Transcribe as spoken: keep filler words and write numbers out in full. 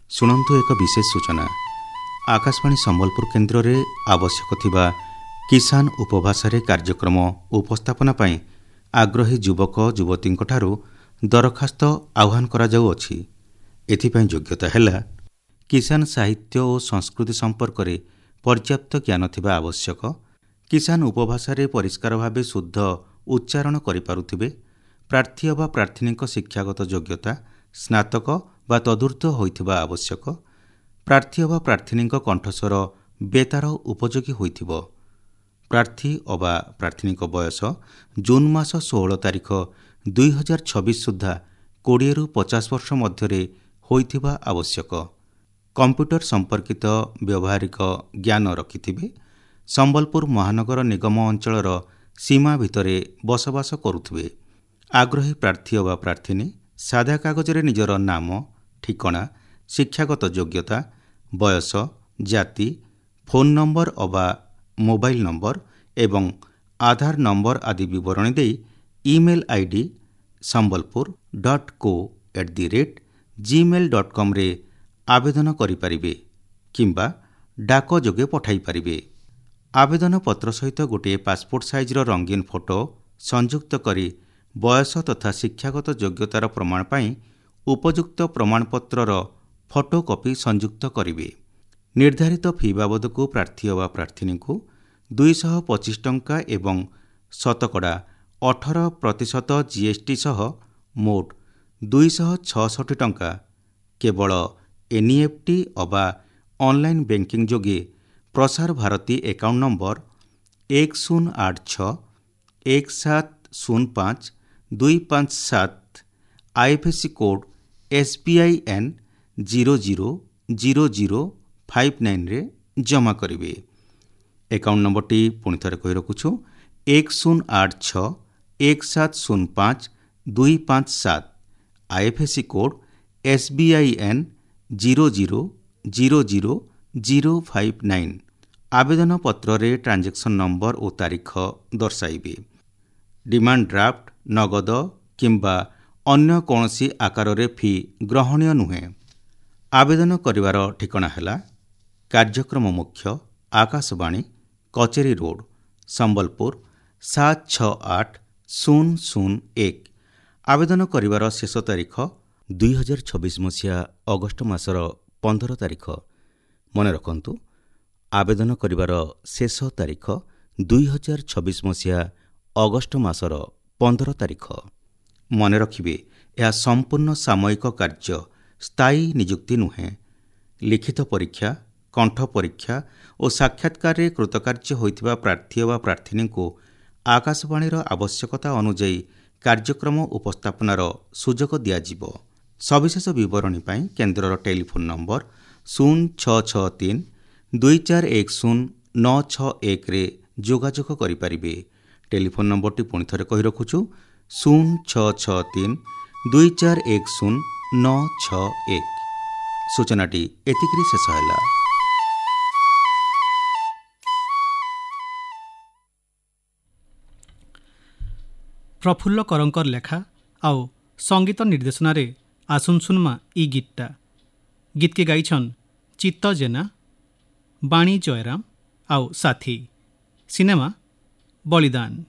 ଶୁଣନ୍ତୁ ଏକ ବିଶେଷ ସୂଚନା। ଆକାଶବାଣୀ ସମ୍ବଲପୁର କେନ୍ଦ୍ରରେ ଆବଶ୍ୟକ ଥିବା କିଷାନ ଉପଭାଷାରେ କାର୍ଯ୍ୟକ୍ରମ ଉପସ୍ଥାପନା ପାଇଁ ଆଗ୍ରହୀ ଯୁବକ ଯୁବତୀଙ୍କଠାରୁ ଦରଖାସ୍ତ ଆହ୍ୱାନ କରାଯାଉଅଛି। ଏଥିପାଇଁ ଯୋଗ୍ୟତା ହେଲା କିଷାନ ସାହିତ୍ୟ ଓ ସଂସ୍କୃତି ସମ୍ପର୍କରେ ପର୍ଯ୍ୟାପ୍ତ ଜ୍ଞାନ ଥିବା ଆବଶ୍ୟକ। କିଷାନ ଉପଭାଷାରେ ପରିଷ୍କାର ଭାବେ ଶୁଦ୍ଧ ଉଚ୍ଚାରଣ କରିପାରୁଥିବେ। ପ୍ରାର୍ଥୀ ବା ପ୍ରାର୍ଥିନୀଙ୍କ ଶିକ୍ଷାଗତ ଯୋଗ୍ୟତା ସ୍ନାତକ ବା ତଦୁର୍ଦ୍ଧ୍ୱ ହୋଇଥିବା ଆବଶ୍ୟକ। ପ୍ରାର୍ଥୀ ବା ପ୍ରାର୍ଥିନୀଙ୍କ କଣ୍ଠସ୍ୱର ବେତାର ଉପଯୋଗୀ ହୋଇଥିବ। ପ୍ରାର୍ଥୀ ଅବା ପ୍ରାର୍ଥିନୀଙ୍କ ବୟସ ଜୁନ୍ ମାସ ଷୋହଳ ତାରିଖ ଦୁଇ ହଜାର ଛବିଶ ସୁଦ୍ଧା କୋଡ଼ିଏରୁ ପଚାଶ ବର୍ଷ ମଧ୍ୟରେ ହୋଇଥିବା ଆବଶ୍ୟକ। କମ୍ପ୍ୟୁଟର ସମ୍ପର୍କିତ ବ୍ୟବହାରିକ ଜ୍ଞାନ ରଖିଥିବେ। ସମ୍ବଲପୁର ମହାନଗର ନିଗମ ଅଞ୍ଚଳର ସୀମା ଭିତରେ ବସବାସ କରୁଥିବେ। ଆଗ୍ରହୀ ପ୍ରାର୍ଥୀ ଅବା ପ୍ରାର୍ଥିନୀ ସାଦା କାଗଜରେ ନିଜର ନାମ, ଠିକଣା, ଶିକ୍ଷାଗତ ଯୋଗ୍ୟତା, ବୟସ, ଜାତି, ଫୋନ୍ ନମ୍ବର ଅବା ମୋବାଇଲ ନମ୍ବର ଏବଂ ଆଧାର ନମ୍ବର ଆଦି ବିବରଣୀ ଦେଇ email ID Sambalpur dot co at the rate Gmail dot କମ୍ରେ ଆବେଦନ କରିପାରିବେ କିମ୍ବା ଡାକ ଯୋଗେ ପଠାଇ ପାରିବେ। ଆବେଦନ ପତ୍ର ସହିତ ଗୋଟିଏ ପାସପୋର୍ଟ ସାଇଜର ରଙ୍ଗୀନ ଫଟୋ ସଂଯୁକ୍ତ କରି ବୟସ ତଥା ଶିକ୍ଷାଗତ ଯୋଗ୍ୟତାର ପ୍ରମାଣ ପାଇଁ ଉପଯୁକ୍ତ ପ୍ରମାଣପତ୍ରର ଫଟୋକପି ସଂଯୁକ୍ତ କରିବେ। ନିର୍ଦ୍ଧାରିତ ଫି ବାବଦକୁ ପ୍ରାର୍ଥୀ ଅବା ପ୍ରାର୍ଥିନୀଙ୍କୁ ଦୁଇଶହ ପଚିଶ ଟଙ୍କା ଏବଂ ଶତକଡ଼ା ଅଠର ପ୍ରତିଶତ ଜିଏସ୍ଟି ସହ ମୋଟ ଦୁଇଶହ ଛଅଷଠି ଟଙ୍କା କେବଳ ଏନ୍ଇଏଫ୍ଟି ଅବା ଅନଲାଇନ୍ ବ୍ୟାଙ୍କିଂ ଯୋଗେ ପ୍ରସାର ଭାରତୀ ଆକାଉଣ୍ଟ ନମ୍ବର ଏକ ଶୂନ ଆଠ ଛଅ ଏକ ସାତ ଶୂନ ପାଞ୍ଚ ଦୁଇ ପାଞ୍ଚ ସାତ IFSC code S B I N zero zero zero zero five ନାଇନ୍ରେ ଜମା କରିବେ। ଆକାଉଣ୍ଟ ନମ୍ବରଟି ପୁଣି ଥରେ କହି ରଖୁଛୁ ଏକ ଶୂନ ଆଠ ଛଅ ଏକ ସାତ ଶୂନ ପାଞ୍ଚ ଦୁଇ ପାଞ୍ଚ ସାତ IFSC code S B I N zero zero zero zero zero five nine. ଆବେଦନ ପତ୍ରରେ ଟ୍ରାଞ୍ଜାକ୍ସନ୍ ନମ୍ବର ଓ ତାରିଖ ଦର୍ଶାଇବେ। ଡିମାଣ୍ଡ ଡ୍ରାଫ୍ଟ, ନଗଦ କିମ୍ବା ଅନ୍ୟ କୌଣସି ଆକାରରେ ଫି ଗ୍ରହଣୀୟ ନୁହେଁ। ଆବେଦନ କରିବାର ଠିକଣା ହେଲା କାର୍ଯ୍ୟକ୍ରମ ମୁଖ୍ୟ, ଆକାଶବାଣୀ, କଚେରୀ ରୋଡ଼, ସମ୍ବଲପୁର ସାତ ଛଅ ଆଠ ଶୂନ ଶୂନ ଏକ। ଆବେଦନ କରିବାର ଶେଷ ତାରିଖ ଦୁଇ ହଜାର ଛବିଶ ମସିହା ଅଗଷ୍ଟ ମାସର ପନ୍ଦର ତାରିଖ। ମନେ ରଖନ୍ତୁ, ଆବେଦନ କରିବାର ଶେଷ ତାରିଖ ଦୁଇ ହଜାର ଛବିଶ ମସିହା ଅଗଷ୍ଟ ମାସର ପନ୍ଦର ତାରିଖ। ମନେ ରଖିବେ, ଏହା ସମ୍ପୂର୍ଣ୍ଣ ସାମୟିକ କାର୍ଯ୍ୟ, ସ୍ଥାୟୀ ନିଯୁକ୍ତି ନୁହେଁ। ଲିଖିତ ପରୀକ୍ଷା, କଣ୍ଠ ପରୀକ୍ଷା ଓ ସାକ୍ଷାତକାରରେ କୃତକାର୍ଯ୍ୟ ହୋଇଥିବା ପ୍ରାର୍ଥୀ ବା ପ୍ରାର୍ଥିନୀଙ୍କୁ ଆକାଶବାଣୀର ଆବଶ୍ୟକତା ଅନୁଯାୟୀ କାର୍ଯ୍ୟକ୍ରମ ଉପସ୍ଥାପନାର ସୁଯୋଗ ଦିଆଯିବ। ସବିଶେଷ ବିବରଣୀ ପାଇଁ କେନ୍ଦ୍ରର ଟେଲିଫୋନ୍ ନମ୍ବର ଶୂନ ଛଅ ଛଅ ତିନି ଦୁଇ ଚାରି ଏକ ଶୂନ ନଅ ଛଅ ଏକରେ ଯୋଗାଯୋଗ କରିପାରିବେ। ଟେଲିଫୋନ୍ ନମ୍ବରଟି ପୁଣି ଥରେ କହି ରଖୁଛୁ ଶୂନ ଛଅ ଛଅ ତିନି ଦୁଇ ଚାରି ଏକ ଶୂନ ନଅ ଛଅ ଏକ। ସୂଚନାଟି ଏତିକିରେ ଶେଷ ହେଲା। ପ୍ରଫୁଲ୍ଲ କରଙ୍କର ଲେଖା ଆଉ ସଙ୍ଗୀତ ନିର୍ଦ୍ଦେଶନାରେ ଆସୁନ୍ ସୁନ୍ମା ଇ ଗୀତଟା। ଗୀତକେ ଗାଇଛନ୍ ଚିତ୍ତ ଜେନା, ବାଣୀ ଜୟରାମ ଆଉ ସାଥୀ। ସିନେମା ବଳିଦାନ।